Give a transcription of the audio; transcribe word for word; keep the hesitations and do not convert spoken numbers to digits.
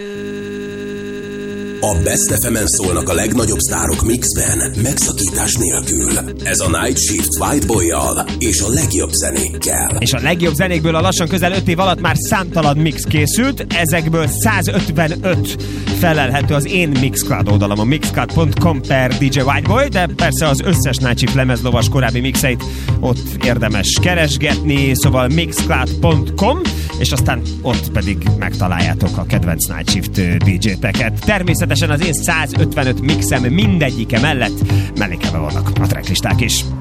A Best ef emen szólnak a legnagyobb sztárok mixben, megszakítás nélkül. Ez a Night Shift Whiteboy-jal és a legjobb zenékkel. És a legjobb zenékből a lassan közel öt év alatt már számtalan mix készült, ezekből százötvenöt felelhető az én Mixcloud oldalam, a mixcloud pont com per dé dzsé Whiteboy, de persze az összes Night Shift lemezlovas korábbi mixeit ott érdemes keresgetni, szóval mixcloud pont com, és aztán ott pedig megtaláljátok a kedvenc Night Shift dé dzsé-teket. Természetesen az én százötvenöt mixem mindegyike mellett mellékelve vannak a tracklisták is.